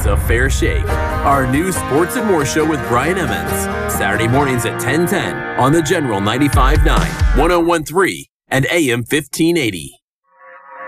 is A Fair Shake, our new sports and more show with Brian Emmons. Saturday mornings at 10:10 on the General 95.9, 101.3, and AM 1580.